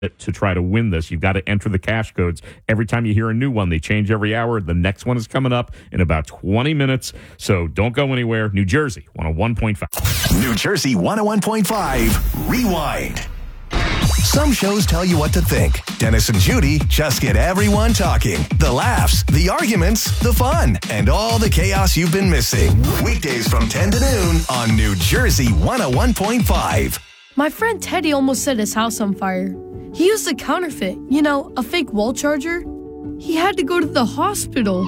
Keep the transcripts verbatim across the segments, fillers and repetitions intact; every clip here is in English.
to try to win this. You've got to enter the cash codes. Every time you hear a new one, they change every hour. The next one is coming up in about twenty minutes. So don't go anywhere. New Jersey, one oh one point five. New Jersey, one oh one point five. Rewind. Some shows tell you what to think. Dennis and Judy just get everyone talking. The laughs, the arguments, the fun, and all the chaos you've been missing. Weekdays from ten to noon on New Jersey, one oh one point five. My friend Teddy almost set his house on fire. He used a counterfeit, you know, a fake wall charger. He had to go to the hospital.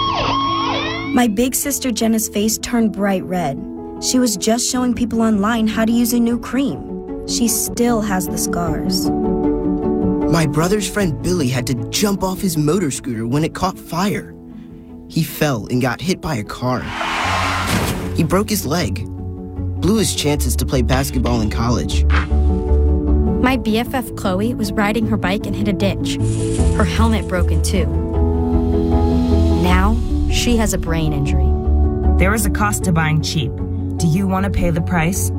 My big sister Jenna's face turned bright red. She was just showing people online how to use a new cream. She still has the scars. My brother's friend Billy had to jump off his motor scooter when it caught fire. He fell and got hit by a car. He broke his leg, blew his chances to play basketball in college. My B F F Chloe was riding her bike and hit a ditch. Her helmet broke in two. Now, she has a brain injury. There is a cost to buying cheap. Do you want to pay the price?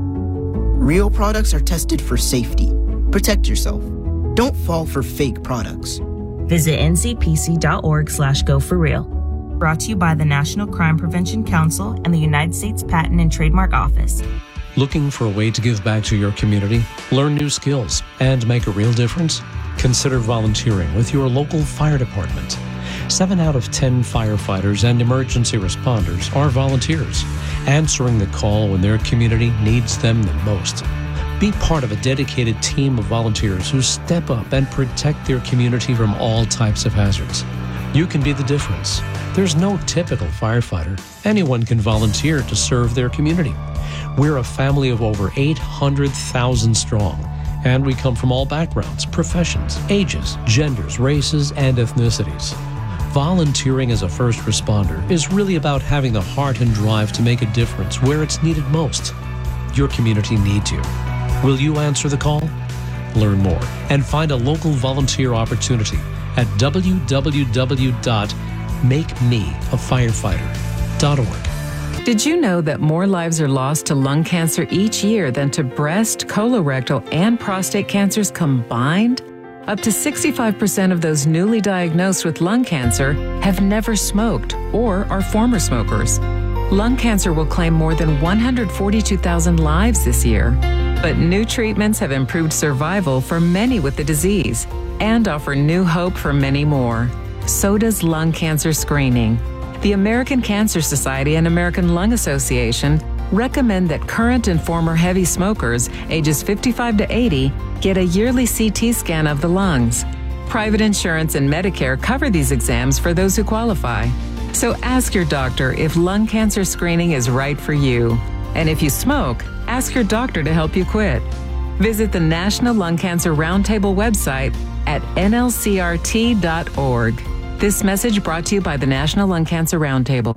Real products are tested for safety. Protect yourself. Don't fall for fake products. Visit N C P C dot org slash go for real. Brought to you by the National Crime Prevention Council and the United States Patent and Trademark Office. Looking for a way to give back to your community, learn new skills, and make a real difference? Consider volunteering with your local fire department. Seven out of ten firefighters and emergency responders are volunteers, answering the call when their community needs them the most. Be part of a dedicated team of volunteers who step up and protect their community from all types of hazards. You can be the difference. There's no typical firefighter. Anyone can volunteer to serve their community. We're a family of over eight hundred thousand strong, and we come from all backgrounds, professions, ages, genders, races, and ethnicities. Volunteering as a first responder is really about having the heart and drive to make a difference where it's needed most. Your community needs you. Will you answer the call? Learn more and find a local volunteer opportunity at w w w dot make me a firefighter dot org. Did you know that more lives are lost to lung cancer each year than to breast, colorectal, and prostate cancers combined? Up to sixty-five percent of those newly diagnosed with lung cancer have never smoked or are former smokers. Lung cancer will claim more than one hundred forty-two thousand lives this year. But new treatments have improved survival for many with the disease and offer new hope for many more. So does lung cancer screening. The American Cancer Society and American Lung Association recommend that current and former heavy smokers ages fifty-five to eighty get a yearly C T scan of the lungs. Private insurance and Medicare cover these exams for those who qualify. So ask your doctor if lung cancer screening is right for you. And if you smoke, ask your doctor to help you quit. Visit the National Lung Cancer Roundtable website at N L C R T dot org. This message brought to you by the National Lung Cancer Roundtable.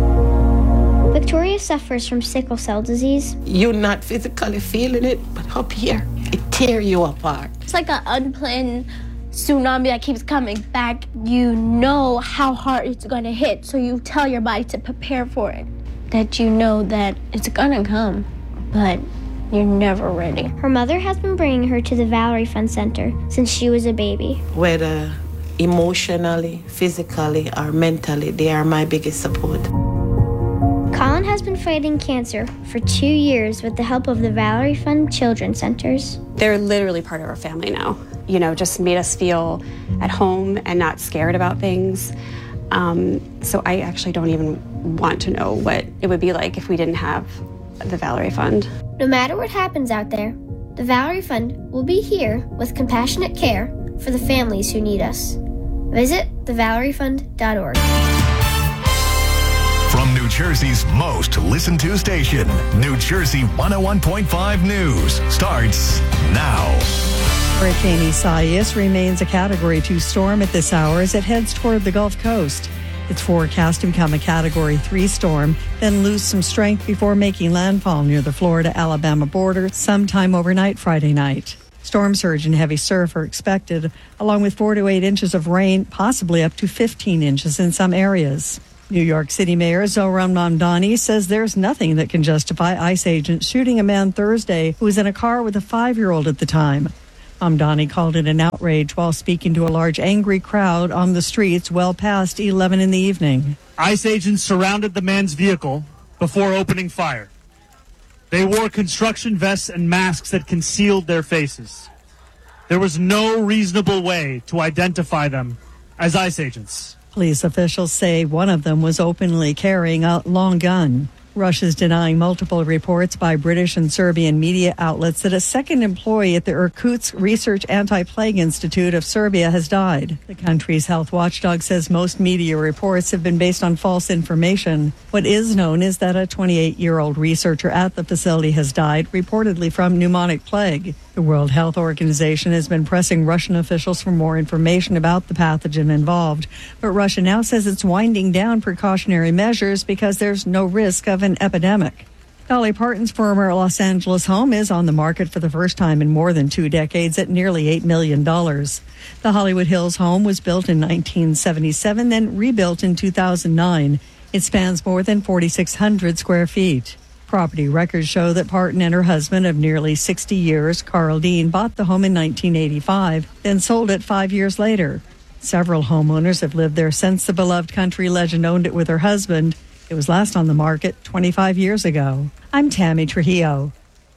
Victoria suffers from sickle cell disease. You're not physically feeling it, but up here, it tears you apart. It's like an unplanned tsunami that keeps coming back. You know how hard it's going to hit, so you tell your body to prepare for it. That you know that it's going to come, but you're never ready. Her mother has been bringing her to the Valerie Fund Center since she was a baby. Whether emotionally, physically, or mentally, they are my biggest support. Colin has been fighting cancer for two years with the help of the Valerie Fund Children's Centers. They're literally part of our family now. You know, just made us feel at home and not scared about things. Um, so I actually don't even want to know what it would be like if we didn't have the Valerie Fund. No matter what happens out there, the Valerie Fund will be here with compassionate care for the families who need us. Visit the valerie fund dot org. From New Jersey's most listened to station, New Jersey one oh one point five News starts now. Hurricane Isaias remains a Category two storm at this hour as it heads toward the Gulf Coast. It's forecast to become a Category three storm, then lose some strength before making landfall near the Florida-Alabama border sometime overnight Friday night. Storm surge and heavy surf are expected, along with four to eight inches of rain, possibly up to fifteen inches in some areas. New York City Mayor Zohran Mamdani says there's nothing that can justify ICE agents shooting a man Thursday who was in a car with a five-year-old at the time. Hamdani called it an outrage while speaking to a large angry crowd on the streets well past eleven in the evening. ICE agents surrounded the man's vehicle before opening fire. They wore construction vests and masks that concealed their faces. There was no reasonable way to identify them as ICE agents. Police officials say one of them was openly carrying a long gun. Russia's denying multiple reports by British and Serbian media outlets that a second employee at the Irkutsk Research Anti-Plague Institute of Serbia has died. The country's health watchdog says most media reports have been based on false information. What is known is that a twenty-eight-year-old researcher at the facility has died, reportedly from pneumonic plague. The World Health Organization has been pressing Russian officials for more information about the pathogen involved, but Russia now says it's winding down precautionary measures because there's no risk of an epidemic. Dolly Parton's former Los Angeles home is on the market for the first time in more than two decades at nearly eight million dollars. The Hollywood Hills home was built in nineteen seventy-seven, then rebuilt in two thousand nine. It spans more than forty-six hundred square feet. Property records show that Parton and her husband of nearly sixty years, Carl Dean, bought the home in nineteen eighty-five, then sold it five years later. Several homeowners have lived there since the beloved country legend owned it with her husband. It was last on the market twenty-five years ago. I'm Tammy Trujillo.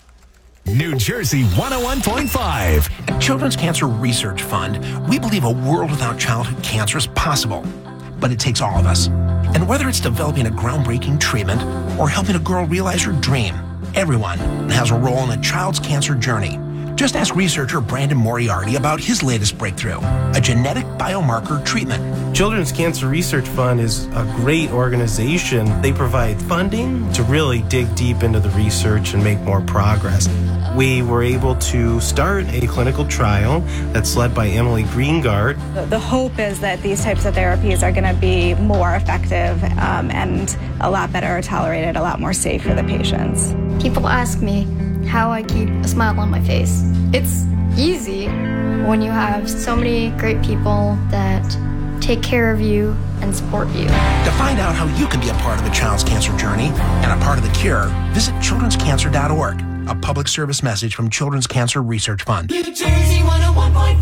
New Jersey one oh one point five. At Children's Cancer Research Fund, we believe a world without childhood cancer is possible. But it takes all of us. And whether it's developing a groundbreaking treatment or helping a girl realize her dream, everyone has a role in a child's cancer journey. Just ask researcher Brandon Moriarty about his latest breakthrough, a genetic biomarker treatment. Children's Cancer Research Fund is a great organization. They provide funding to really dig deep into the research and make more progress. We were able to start a clinical trial that's led by Emily Greengard. The, the hope is that these types of therapies are going to be more effective um, and a lot better tolerated, a lot more safe for the patients. People ask me how I keep a smile on my face. It's easy when you have so many great people that take care of you and support you. To find out how you can be a part of a child's cancer journey and a part of the cure, visit children's cancer dot org. A public service message from Children's Cancer Research Fund. New Jersey one oh one point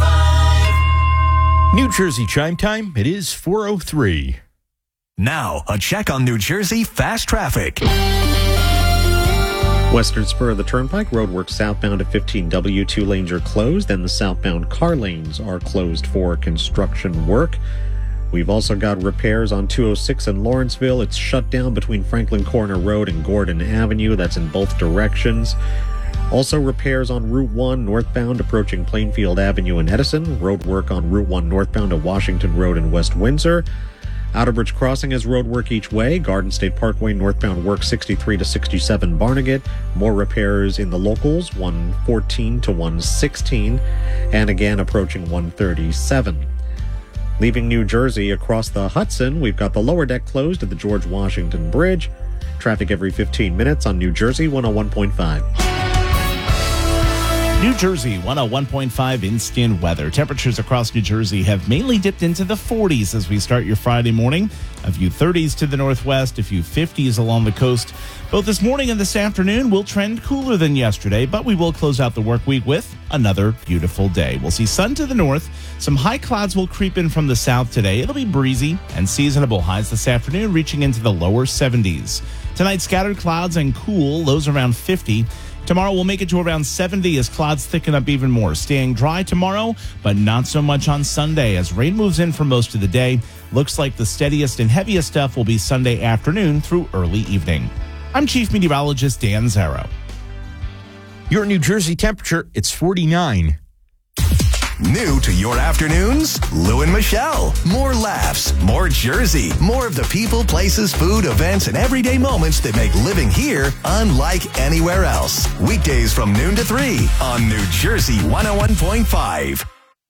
five. New Jersey chime time. It is four oh three. Now, a check on New Jersey fast traffic. Western spur of the Turnpike, roadwork southbound at fifteen W, two lanes are closed, and the southbound car lanes are closed for construction work. We've also got repairs on two oh six in Lawrenceville. It's shut down between Franklin Corner Road and Gordon Avenue. That's in both directions. Also repairs on Route one northbound approaching Plainfield Avenue in Edison. Road work on Route one northbound at Washington Road in West Windsor. Outerbridge Crossing has road work each way. Garden State Parkway northbound work sixty-three to sixty-seven Barnegat. More repairs in the locals, one fourteen to one sixteen. And again approaching one thirty-seven. Leaving New Jersey across the Hudson, we've got the lower deck closed at the George Washington Bridge. Traffic every fifteen minutes on New Jersey one oh one point five. New Jersey one oh one point five instant weather. Temperatures across New Jersey have mainly dipped into the forties as we start your Friday morning. A few thirties to the northwest, a few fifties along the coast. Both this morning and this afternoon will trend cooler than yesterday, but we will close out the work week with another beautiful day. We'll see sun to the north. Some high clouds will creep in from the south today. It'll be breezy and seasonable. Highs this afternoon reaching into the lower seventies. Tonight, scattered clouds and cool, lows around fifty. Tomorrow we'll make it to around seventy as clouds thicken up even more. Staying dry tomorrow, but not so much on Sunday as rain moves in for most of the day. Looks like the steadiest and heaviest stuff will be Sunday afternoon through early evening. I'm Chief Meteorologist Dan Zarrow. Your New Jersey temperature, it's forty-nine. New to your afternoons, Lou and Michelle. More laughs, more Jersey, more of the people, places, food, events, and everyday moments that make living here unlike anywhere else. Weekdays from noon to three on New Jersey one oh one point five.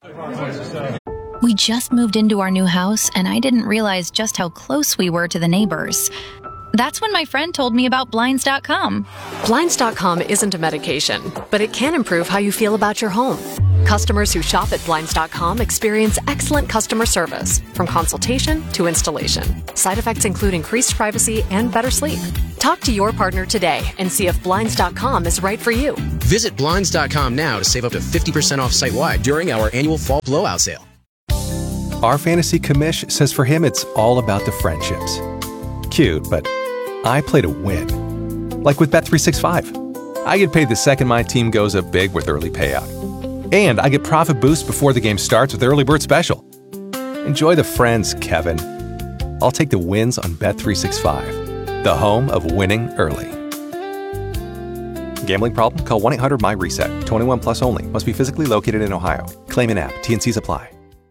We just moved into our new house, and I didn't realize just how close we were to the neighbors. That's when my friend told me about Blinds dot com. Blinds dot com isn't a medication, but it can improve how you feel about your home. Customers who shop at Blinds dot com experience excellent customer service, from consultation to installation. Side effects include increased privacy and better sleep. Talk to your partner today and see if Blinds dot com is right for you. Visit Blinds dot com now to save up to fifty percent off site-wide during our annual fall blowout sale. Our fantasy commish says for him it's all about the friendships. Cute, but I play to win. Like with Bet three sixty-five. I get paid the second my team goes up big with early payout. And I get profit boost before the game starts with Early Bird Special. Enjoy the friends, Kevin. I'll take the wins on Bet three sixty-five, the home of winning early. Gambling problem? Call one eight hundred M Y reset. twenty-one plus only. Must be physically located in Ohio. Claim in app. T and C's apply.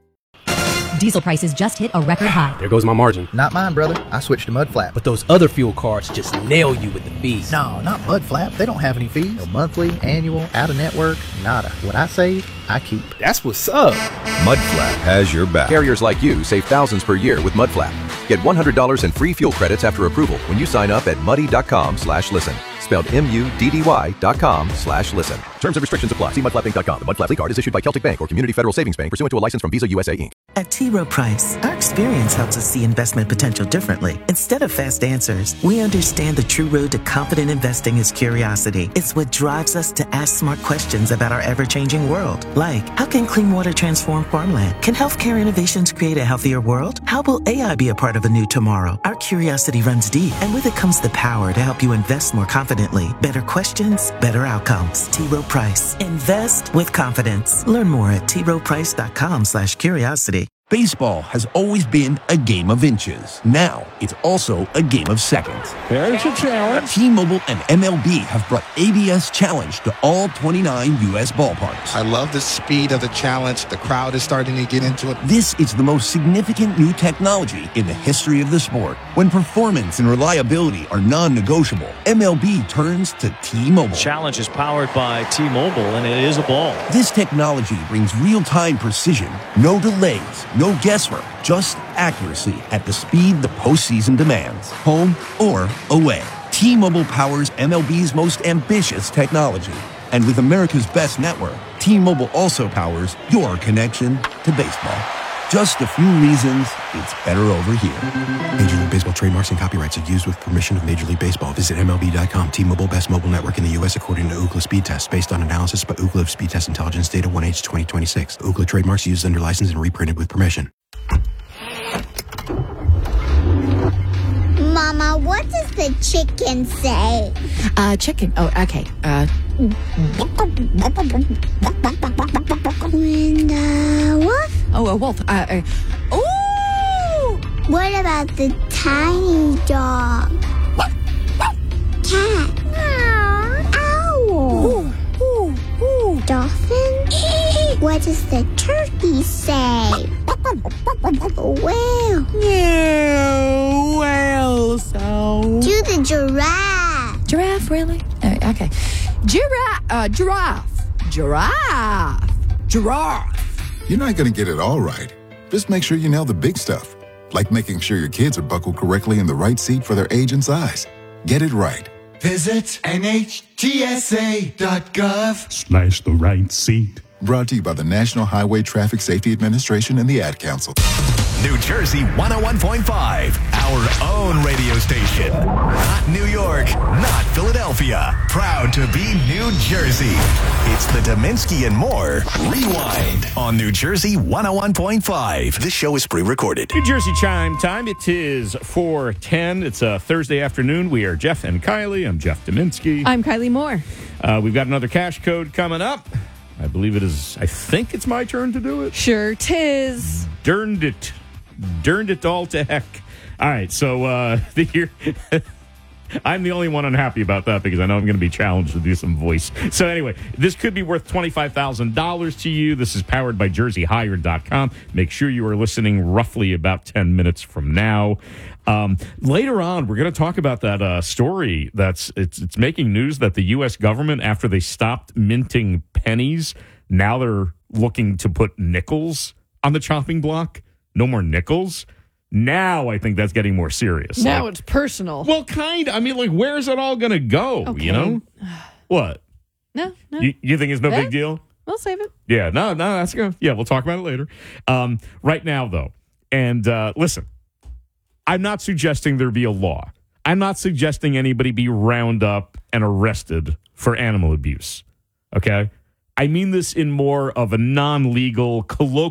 Diesel prices just hit a record high. There goes my margin. Not mine, brother. I switched to Mudflap. But those other fuel cards just nail you with the fees. No, not Mudflap. They don't have any fees. No monthly, annual, out-of-network, nada. What I save, I keep. That's what's up. Mudflap has your back. Carriers like you save thousands per year with Mudflap. Get one hundred dollars in free fuel credits after approval when you sign up at muddy.com slash listen. Spelled M-U-D-D-Y dot com slash listen. Terms and restrictions apply. See mudflap inc dot com. The Mudflap card is issued by Celtic Bank or Community Federal Savings Bank pursuant to a license from Visa U S A Incorporated. At T. Rowe Price, our experience helps us see investment potential differently. Instead of fast answers, we understand the true road to confident investing is curiosity. It's what drives us to ask smart questions about our ever-changing world. Like, how can clean water transform farmland? Can healthcare innovations create a healthier world? How will A I be a part of a new tomorrow? Our curiosity runs deep, and with it comes the power to help you invest more confidently. Better questions, better outcomes. T. Rowe Price. Invest with confidence. Learn more at T Rowe Price dot com slash curiosity. Baseball has always been a game of inches. Now, it's also a game of seconds. There's a challenge. T-Mobile and M L B have brought A B S Challenge to all twenty-nine U S ballparks. I love the speed of the challenge. The crowd is starting to get into it. This is the most significant new technology in the history of the sport. When performance and reliability are non-negotiable, M L B turns to T-Mobile. Challenge is powered by T-Mobile, and it is a ball. This technology brings real-time precision, no delays, no guesswork, just accuracy at the speed the postseason demands, home or away. T-Mobile powers M L B's most ambitious technology. And with America's best network, T-Mobile also powers your connection to baseball. Just a few reasons it's better over here. Major League Baseball trademarks and copyrights are used with permission of Major League Baseball. Visit M L B dot com. T-Mobile, best mobile network in the U S according to Ookla Speed Test, based on analysis by Ookla of Speed Test Intelligence Data one H twenty twenty-six. Ookla trademarks used under license and reprinted with permission. Mama, what does the chicken say? Uh, chicken. Oh, okay. Uh. When the wolf? Oh, a wolf. Uh, uh, ooh! What about the tiny dog? Cat? Owl? Ooh, ooh, ooh. Dolphin? What does the turkey say? Whale? Yeah, whale sound. Do the giraffe. Giraffe, really? Uh, okay. Giraffe. Uh, giraffe. Giraffe. Giraffe. You're not going to get it all right. Just make sure you nail the big stuff, like making sure your kids are buckled correctly in the right seat for their age and size. Get it right. Visit N H T S A dot gov Slash the right seat. Brought to you by the National Highway Traffic Safety Administration and the Ad Council. New Jersey one oh one point five, our own radio station. Not New York, not Philadelphia. Proud to be New Jersey. It's the Dominski and More Rewind on New Jersey one oh one point five. This show is pre-recorded. New Jersey chime time. It is four ten. It's a Thursday afternoon. We are Jeff and Kylie. I'm Jeff Dominski. I'm Kylie Moore. Uh, we've got another cash code coming up. I believe it is, I think it's my turn to do it. Sure tis. Durned it. Durned it all to heck. All right, so uh, the year... I'm the only one unhappy about that because I know I'm going to be challenged to do some voice. So anyway, this could be worth twenty-five thousand dollars to you. This is powered by Jersey Hire dot com. Make sure you are listening roughly about ten minutes from now. Um, later on, we're going to talk about that uh, story that's it's, it's making news that the U S government, after they stopped minting pennies, now they're looking to put nickels on the chopping block. No more nickels. Now I think that's getting more serious. Now like, it's personal. Well, kind of. I mean, like, where's it all going to go, okay. you know? What? No, no. You, you think it's no yeah. big deal? We'll save it. Yeah, no, no, that's good. Yeah, we'll talk about it later. Um, right now, though, and uh, listen, I'm not suggesting there be a law. I'm not suggesting anybody be round up and arrested for animal abuse. Okay? I mean this in more of a non-legal, colloquial